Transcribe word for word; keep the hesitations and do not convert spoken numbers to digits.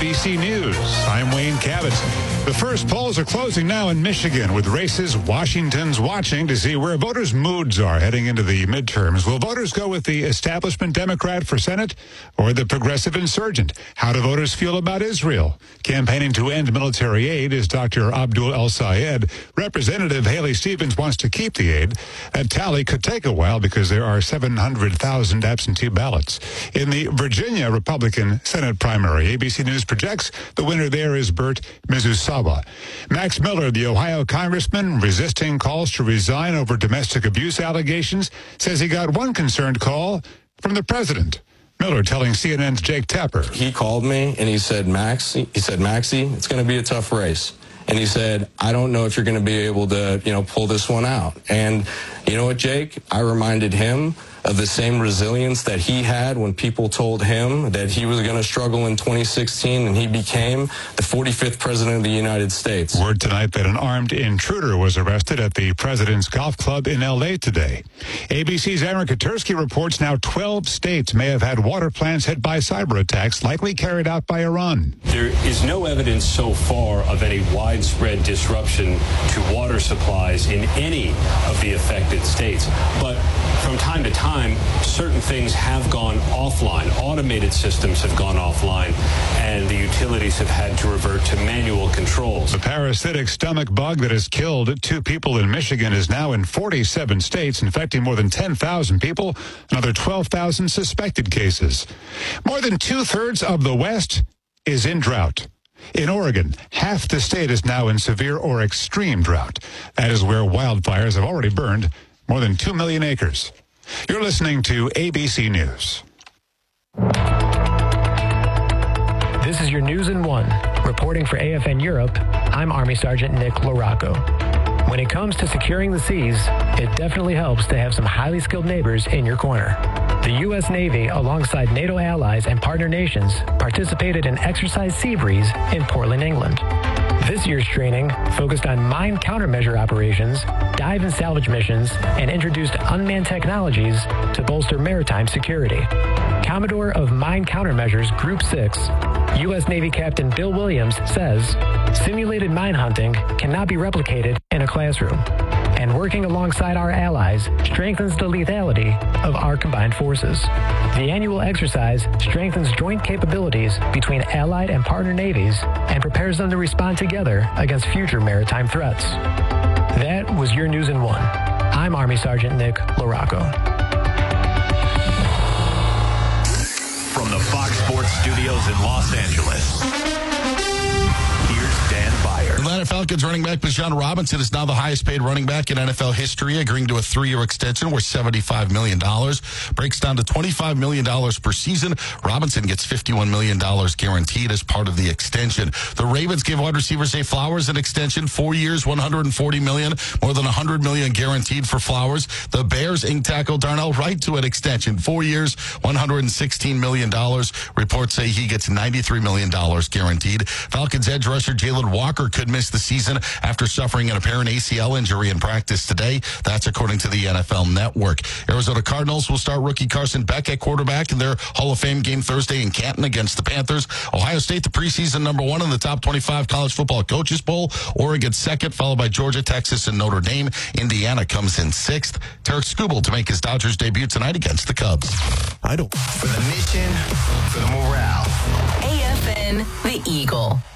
B C News. I'm Wayne Cabot. The first polls are closing now in Michigan with races Washington's watching to see where voters' moods are heading into the midterms. Will voters go with the establishment Democrat for Senate or the progressive insurgent? How do voters feel about Israel? Campaigning to end military aid is Doctor Abdul El-Sayed. Representative Haley Stevens wants to keep the aid. That tally could take a while because there are seven hundred thousand absentee ballots. In the Virginia Republican Senate primary, A B C News projects the winner there is Bert Mizusawa. Max Miller, the Ohio congressman resisting calls to resign over domestic abuse allegations, says he got one concerned call from the president. Miller telling C N N's Jake Tapper. He called me and he said, Max, he said, Maxie, it's going to be a tough race. And he said, I don't know if you're going to be able to, you know, pull this one out. And you know what, Jake? I reminded him of the same resilience that he had when people told him that he was going to struggle in twenty sixteen, and he became the forty-fifth president of the United States. Word tonight that an armed intruder was arrested at the President's Golf Club in L A today. A B C's Aaron Katersky reports now twelve states may have had water plants hit by cyber attacks, likely carried out by Iran. There is no evidence so far of any widespread disruption to water supplies in any of the affected states. But from time to time, certain things have gone offline. Automated systems have gone offline, and the utilities have had to revert to manual controls. The parasitic stomach bug that has killed two people in Michigan is now in forty-seven states, infecting more than ten thousand people, another twelve thousand suspected cases. More than two-thirds of the West is in drought. In Oregon, half the state is now in severe or extreme drought. That is where wildfires have already burned more than two million acres. You're listening to A B C News. This is your News in One. Reporting for A F N Europe, I'm Army Sergeant Nick Loracco. When it comes to securing the seas, it definitely helps to have some highly skilled neighbors in your corner. The U S Navy, alongside NATO allies and partner nations, participated in Exercise Seabreeze in Portland, England. This year's training focused on mine countermeasure operations, dive and salvage missions, and introduced unmanned technologies to bolster maritime security. Commodore of Mine Countermeasures Group six, U S Navy Captain Bill Williams says, simulated mine hunting cannot be replicated in a classroom, and working alongside our allies strengthens the lethality of our combined forces. The annual exercise strengthens joint capabilities between allied and partner navies and prepares them to respond together against future maritime threats. That was your News in One. I'm Army Sergeant Nick Loracco. From the Fox Sports Studios in Los Angeles, here's Dan Byer. Atlanta Falcons running back Bijan Robinson is now the highest paid running back in N F L history, agreeing to a three-year extension worth seventy-five million dollars. Breaks down to twenty-five million dollars per season. Robinson gets fifty-one million dollars guaranteed as part of the extension. The Ravens gave wide receiver Zay Flowers an extension, four years, one hundred forty million dollars, more than one hundred million dollars guaranteed for Flowers. The Bears inked tackle Darnell Wright to an extension, four years, one hundred sixteen million dollars. Reports say he gets ninety-three million dollars guaranteed. Falcons edge rusher Jalen Walker could miss the season after suffering an apparent A C L injury in practice today. That's according to the N F L Network. Arizona Cardinals will start rookie Carson Beck at quarterback in their Hall of Fame game Thursday in Canton against the Panthers. Ohio State, the preseason number one in the top twenty-five college football coaches poll. Oregon second, followed by Georgia, Texas, and Notre Dame. Indiana comes in sixth. Tarek Skubal to make his Dodgers debut tonight against the Cubs. I don't. For the mission, for the morale. A F N, The Eagle.